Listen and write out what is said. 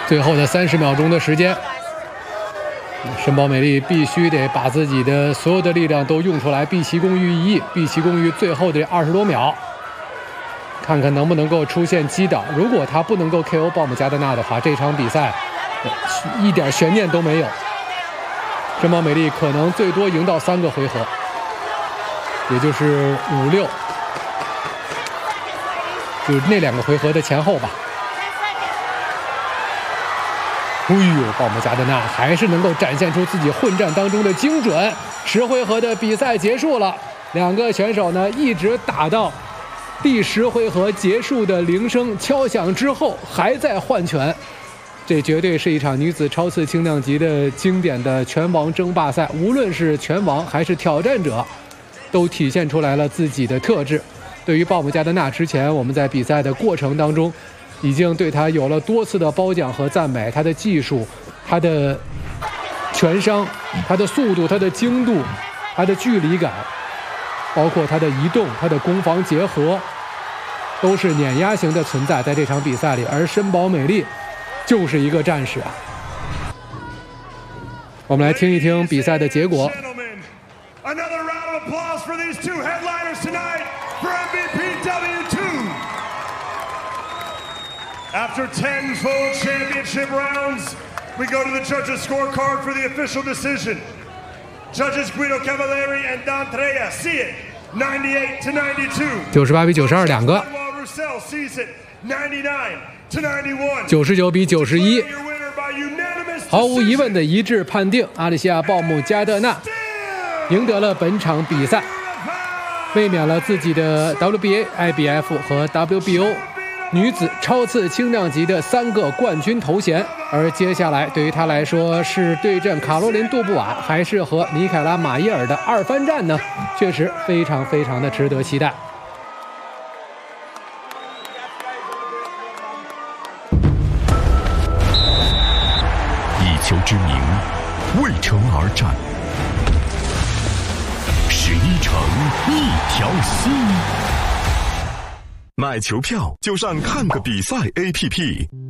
最后的30秒钟的时间，申宝美丽必须得把自己的所有的力量都用出来，毕其功于一役，毕其功于最后的20多秒，看看能不能够出现击倒。如果他不能够 KO 鲍姆加德纳的话，这场比赛一点悬念都没有。申宝美丽可能最多赢到3个回合，也就是5、6，就是那2个回合的前后吧。哎呦，鲍姆加德纳还是能够展现出自己混战当中的精准。10回合的比赛结束了，2个选手呢一直打到第10回合结束的铃声敲响之后还在换拳。这绝对是一场女子超次轻量级的经典的拳王争霸赛，无论是拳王还是挑战者，都体现出来了自己的特质。对于鲍姆加德纳，之前我们在比赛的过程当中已经对他有了多次的褒奖和赞美，他的技术、他的拳商、他的速度、他的精度、他的距离感，包括他的移动、他的攻防结合，都是碾压型的存在在这场比赛里。而申宝美丽就是一个战士啊！我们来听一听比赛的结果。 Another round of applause for these two headliners tonight for MVPW2. After 10 full championship rounds, we go to the judges' scorecard for the official decision. Judges Guido Cavalieri and D'Andrea see it 98-92. 98比92两个。 Roussel sees it 99-91. 99比91，毫无疑问的一致判定，阿里西亚·鲍姆加德纳赢得了本场比赛，卫冕了自己的 WBA、IBF 和 WBO 女子超次轻量级的3个冠军头衔。而接下来对于他来说，是对阵卡罗琳·杜布瓦，还是和米凯拉·马耶尔的2番战呢？确实非常非常的值得期待。 以球之名，为城而战。11城一条心，买球票就上看个比赛 APP。